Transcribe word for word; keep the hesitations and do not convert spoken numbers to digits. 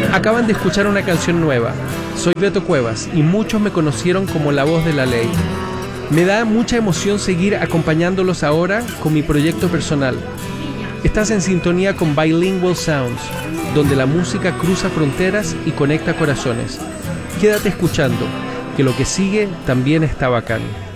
Acaban de escuchar una canción nueva. Soy Beto Cuevas y muchos me conocieron como la voz de la ley. Me da mucha emoción seguir acompañándolos ahora con mi proyecto personal. Estás en sintonía con Bilingual Sounds, donde la música cruza fronteras y conecta corazones. Quédate escuchando, que lo que sigue también está bacán.